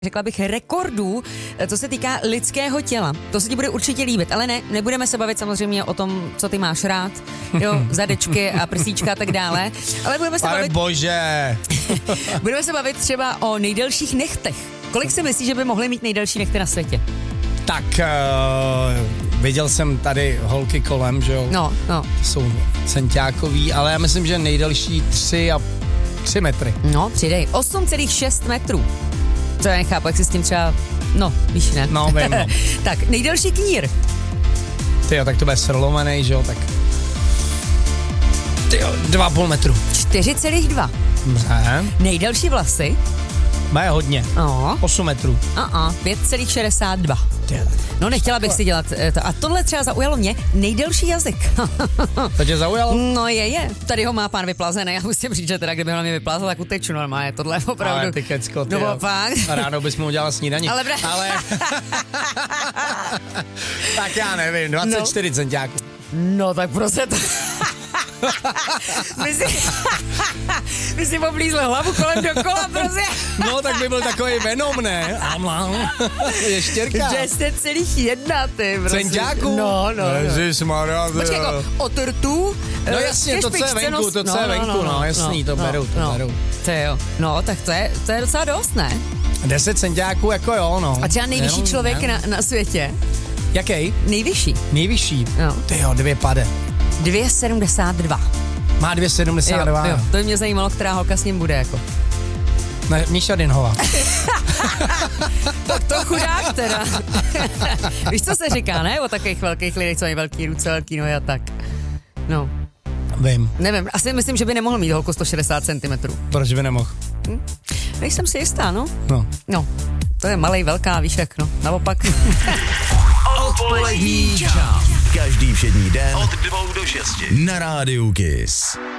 řekla bych, rekordů, co se týká lidského těla. To se ti bude určitě líbit, ale ne, nebudeme se bavit samozřejmě o tom, co ty máš rád, jo, zadečky a prsíčka a tak dále, ale budeme se bavit... bože! Budeme se bavit třeba o nejdelších nechtech. Kolik si myslíš, že by mohly mít nejdelší nechty na světě? Tak, viděl jsem tady holky kolem, že jo? No. Jsou centiákový, ale já myslím, že nejdelší 3 metry. No, přidej. 8,6 metrů. To já nechápu, jak si s tím třeba... No, víš, ne? No, vím, no. Tak, nejdelší knír. Tyjo, tak to bude srlomenej, že jo, tak... Tyjo, 2,5 metru. 4,2. Dobře. Nejdelší vlasy. Má je hodně. 8 metrů. 5,62. No, nechtěla bych si dělat to. A tohle třeba zaujalo mě. Nejdelší jazyk. To tě zaujalo? No je. Tady ho má pán vyplazený. Já musím říct, že teda kdyby ho na mě vyplázal, tak uteču normálně. Tohle je opravdu. Ale ty kecko, ty no, fakt. A ráno bys mu udělal snídaní. Ale... tak já nevím, 24 centiáků. No tak prostě to... Vy si oblízl hlavu kolem dokola, prostě. No, tak by byl takový Venom, ne? Je štěrka. 10,1, ty, prostě. Centiáků? No. Ježišmarja. Počkej, jako od rtů. No jasně, to, co je venku, jasný, to beru. To jo. No, tak to je docela dost, ne? 10 centiáků, jako jo, no. A třeba nejvyšší člověk na světě? Jaký? Nejvyšší. No. Tyjo, 2,72. Má 2,72. Jo. To by mě zajímalo, která holka s ním bude, jako. Míša Dinhová. Tak to chudák teda. Víš, co se říká, ne? O takových velkých lidech, co mají velký ruce, velký nohy a tak. No. Vím. Nevím, asi myslím, že by nemohl mít holku 160 cm. Proč by nemohl? Nejsem si jistá, no. No. To je malej, velká, víš jak, no. Naopak. Odpolední čas. Každý všední den od 2 do 6 na Rádiu Kiss.